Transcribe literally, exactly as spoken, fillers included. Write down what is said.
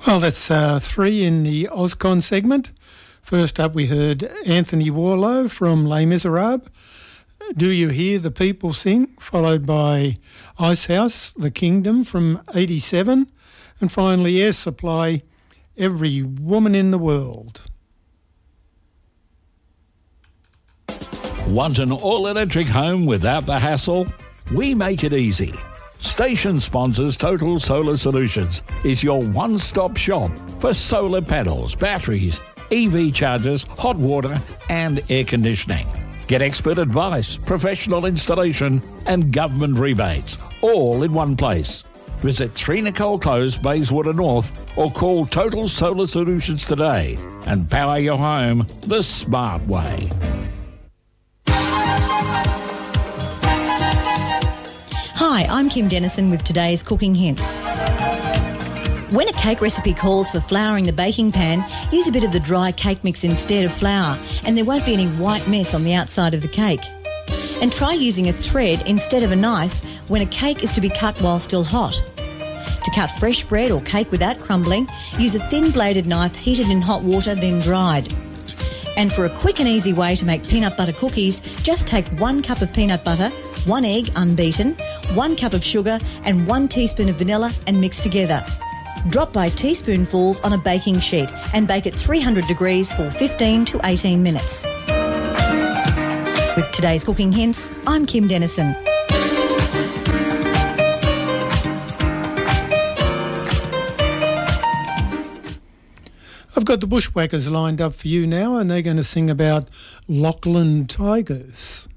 Well, that's uh, three in the Auscon segment. First up, we heard Anthony Warlow from Les Miserables. Do You Hear the People Sing? Followed by Icehouse, The Kingdom from eighty-seven. And finally, Air Supply, Every Woman in the World. Want an all-electric home without the hassle? We make it easy. Station sponsors Total Solar Solutions is your one-stop shop for solar panels, batteries, E V chargers, hot water and air conditioning. Get expert advice, professional installation and government rebates, all in one place. Visit three Nicole Close, Bayswater North or call Total Solar Solutions today and power your home the smart way. Hi, I'm Kim Dennison with today's cooking hints. When a cake recipe calls for flouring the baking pan, use a bit of the dry cake mix instead of flour, and there won't be any white mess on the outside of the cake. And try using a thread instead of a knife when a cake is to be cut while still hot. To cut fresh bread or cake without crumbling, use a thin-bladed knife heated in hot water, then dried. And for a quick and easy way to make peanut butter cookies, just take one cup of peanut butter, one egg unbeaten, one cup of sugar and one teaspoon of vanilla and mix together. Drop by teaspoonfuls on a baking sheet and bake at three hundred degrees for fifteen to eighteen minutes. With today's cooking hints, I'm Kim Dennison. I've got the Bushwhackers lined up for you now, and they're going to sing about Lachlan Tigers.